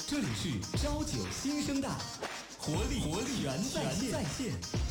这里是朝九新生代，活力全在线。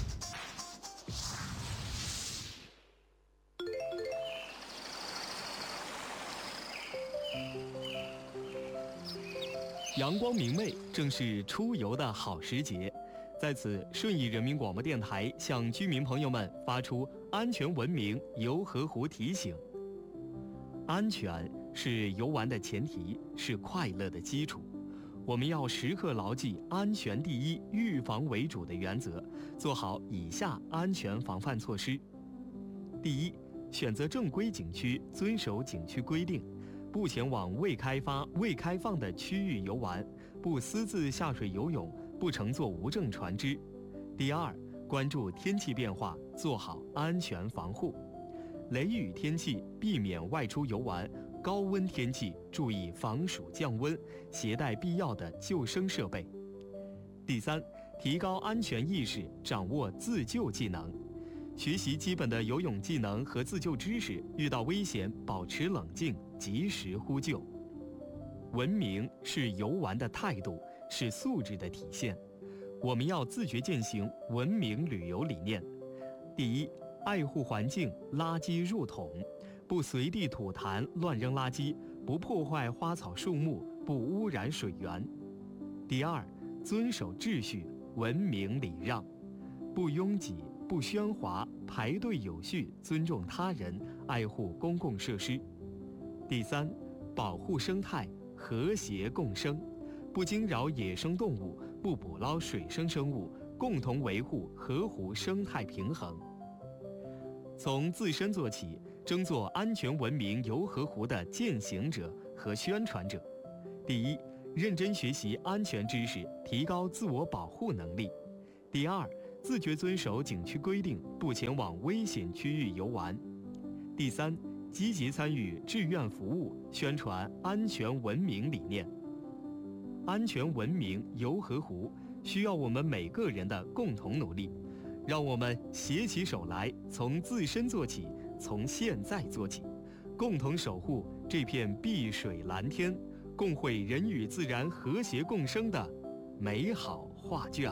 阳光明媚，正是出游的好时节。在此，顺义人民广播电台向居民朋友们发出安全文明游河湖提醒。安全是游玩的前提，是快乐的基础。我们要时刻牢记安全第一、预防为主的原则，做好以下安全防范措施。第一，选择正规景区，遵守景区规定，不前往未开发、未开放的区域游玩，不私自下水游泳，不乘坐无证船只。第二，关注天气变化，做好安全防护。雷雨天气避免外出游玩，高温天气注意防暑降温，携带必要的救生设备。第三，提高安全意识，掌握自救技能，学习基本的游泳技能和自救知识，遇到危险保持冷静，及时呼救。文明是游玩的态度，是素质的体现。我们要自觉践行文明旅游理念。第一，爱护环境，垃圾入桶，不随地吐痰、乱扔垃圾，不破坏花草树木，不污染水源。第二，遵守秩序，文明礼让，不拥挤，不喧哗，排队有序，尊重他人，爱护公共设施。第三，保护生态，和谐共生，不惊扰野生动物，不捕捞水生生物，共同维护河湖生态平衡。从自身做起，争做安全文明游河湖的践行者和宣传者。第一，认真学习安全知识，提高自我保护能力。第二，自觉遵守景区规定，不前往危险区域游玩。第三，积极参与志愿服务，宣传安全文明理念。安全文明游河湖需要我们每个人的共同努力。让我们携起手来，从自身做起，从现在做起，共同守护这片碧水蓝天，共绘人与自然和谐共生的美好画卷。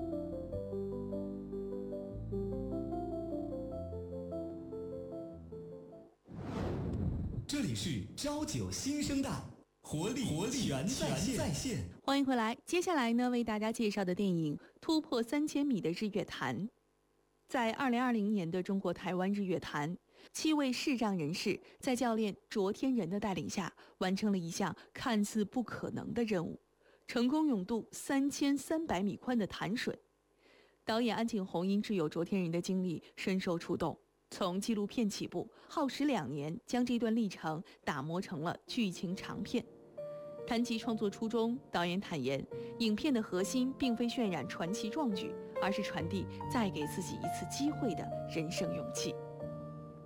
这里是朝九新生代，活力全在线。 欢迎回来，接下来呢，为大家介绍的电影《突破3000米的日月潭》。在2020年的中国台湾日月潭，7位视障人士在教练卓天仁的带领下，完成了一项看似不可能的任务，成功勇渡3300米宽的潭水。导演安景宏因挚友卓天仁的经历深受触动，从纪录片起步，耗时2年，将这段历程打磨成了剧情长片。谈及创作初衷，导演坦言，影片的核心并非渲染传奇壮举，而是传递再给自己一次机会的人生勇气。